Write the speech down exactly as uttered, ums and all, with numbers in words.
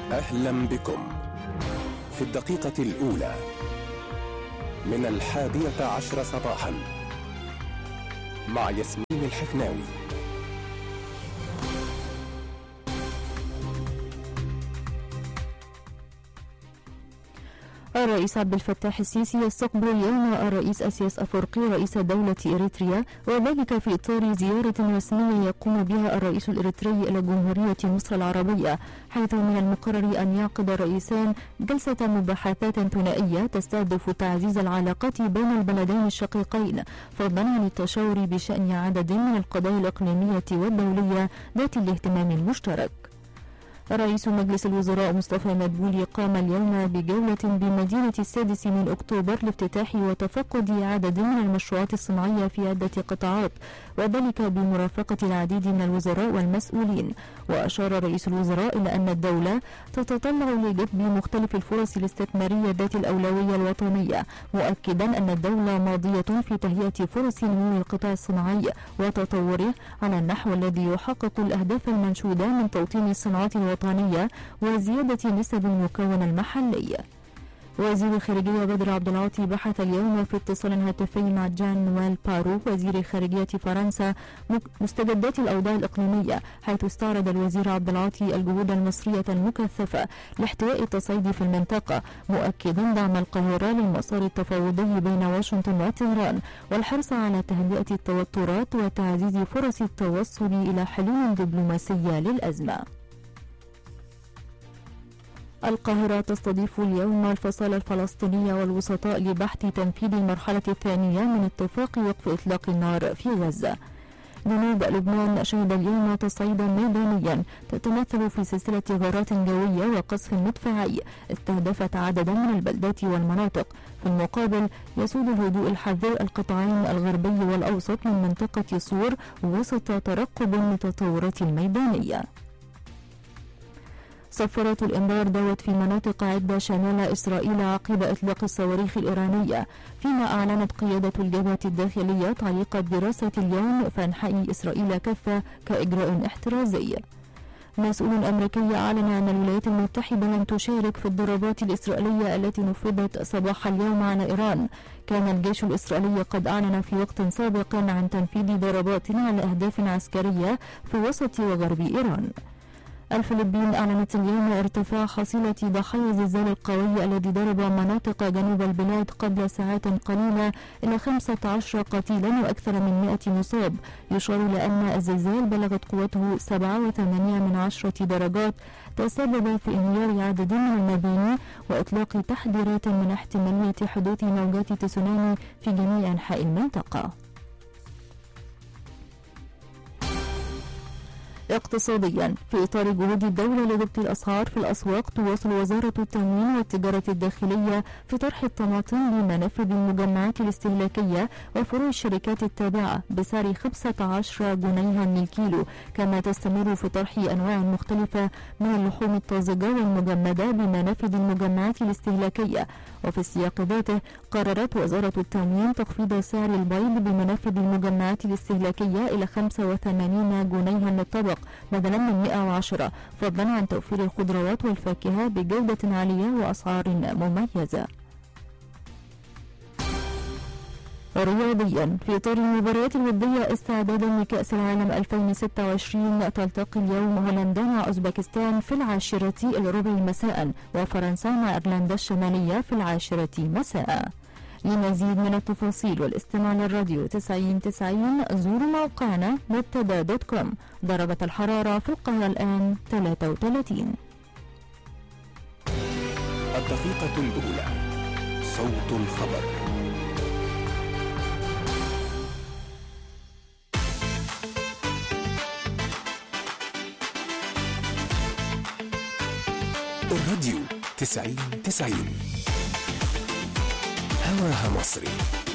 أهلا بكم في الدقيقة الأولى من الحادية عشر صباحا مع ياسمين الحفناوي. الرئيس عبد الفتاح السيسي يستقبل اليوم الرئيس أسياس أفورقي رئيس دولة إريتريا، وذلك في إطار زيارة رسمية يقوم بها الرئيس الإريتري إلى جمهورية مصر العربية، حيث من المقرر أن يعقد الرئيسان جلسة مباحثات ثنائية تستهدف تعزيز العلاقات بين البلدين الشقيقين، فضلا عن التشاور بشأن عدد من القضايا الإقليمية والدولية ذات الاهتمام المشترك. رئيس مجلس الوزراء مصطفى مدبولي قام اليوم بجولة بمدينة السادس من أكتوبر لافتتاح وتفقد عدد من المشروعات الصناعية في عدة قطاعات، وذلك بمرافقة العديد من الوزراء والمسؤولين. وأشار رئيس الوزراء إلى أن الدولة تتطلع لجذب مختلف الفرص الاستثمارية ذات الأولوية الوطنية، مؤكدا أن الدولة ماضية في تهيئة فرص نمو القطاع الصناعي وتطوره على النحو الذي يحقق الأهداف المنشودة من توطين الصناعات الوطنية وزيادة نسب المكون المحلي. وزير الخارجية بدر عبد العاطي بحث اليوم في اتصال هاتفي مع جان نويل بارو وزير خارجية فرنسا مستجدات الأوضاع الإقليمية، حيث استعرض الوزير عبد العاطي الجهود المصرية المكثفة لاحتواء التصعيد في المنطقة، مؤكدا دعم القاهرة للمسار التفاوضي بين واشنطن وطهران والحرص على تهدئة التوترات وتعزيز فرص التوصل إلى حلول دبلوماسية للأزمة. القاهرة تستضيف اليوم الفصائل الفلسطينية والوسطاء لبحث تنفيذ المرحلة الثانية من اتفاق وقف إطلاق النار في غزة. جنوب لبنان شهد اليوم تصعيدا ميدانيا تتمثل في سلسلة غارات جوية وقصف مدفعي استهدفت عددا من البلدات والمناطق. في المقابل يسود الهدوء الحذر القطاعين الغربي والأوسط من منطقة صور وسط ترقب للتطورات الميدانية. صفارات الإنذار دوت في مناطق عدة شمال إسرائيل عقب إطلاق الصواريخ الإيرانية، فيما أعلنت قيادة الجبهة الداخلية تعليق دراسة اليوم في أنحاء إسرائيل كافة كإجراء احترازي. مسؤول أمريكي أعلن أن الولايات المتحدة لن تشارك في الضربات الإسرائيلية التي نفذت صباح اليوم على إيران. كان الجيش الإسرائيلي قد أعلن في وقت سابق عن تنفيذ ضربات على أهداف عسكرية في وسط وغرب إيران. الفلبين أعلنت اليوم ارتفاع حصيلة ضحايا الزلزال القوي الذي ضرب مناطق جنوب البلاد قبل ساعات قليلة إلى خمسة عشر قتيلا وأكثر من مئة مصاب. يشار إلى أن الزلزال بلغت قوته سبعة وثمانية من عشرة درجات، تسبب في انهيار عدد من المباني وإطلاق تحذيرات من احتمالية حدوث موجات تسونامي في جميع أنحاء المنطقة. اقتصاديا، في إطار جهود الدولة لضبط الأسعار في الأسواق، تواصل وزارة التموين والتجارة الداخلية في طرح الطماطم لمنافذ المجمعات الاستهلاكية وفروع الشركات التابعة بسعر خمسة عشر جنيها للكيلو، كما تستمر في طرح أنواع مختلفة من اللحوم الطازجة والمجمدة بمنافذ المجمعات الاستهلاكية. وفي السياق ذاته قررت وزارة التموين تخفيض سعر البيض بمنافذ المجمعات الاستهلاكية إلى خمسة وثمانين جنيها للطبق بدلا من مئة وعشرة، فضلا عن توفير الخضروات والفاكهة بجودة عالية وأسعار مميزة. رياضيا، في إطار المباريات الودية استعدادا لكأس العالم ألفين وستة وعشرين، تلتقي اليوم هولندا مع أوزبكستان في العاشرة الربع مساء، وفرنسا مع إيرلندا الشمالية في العاشرة مساء. لمزيد من التفاصيل والاستماع للراديو تسعين تسعين زوروا موقعنا مبتدا دوت كوم. درجة الحرارة في القاهرة الآن ثلاثة وثلاثين. الدقيقة الأولى، صوت الخبر. الراديو تسعين تسعين هواها مصري.